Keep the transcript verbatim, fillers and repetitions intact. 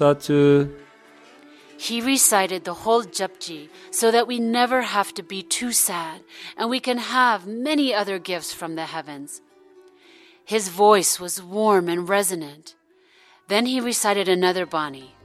스타트. He recited the whole japji so that we never have to be too sad and we can have many other gifts from the heavens. His voice was warm and resonant. Then he recited another Bani.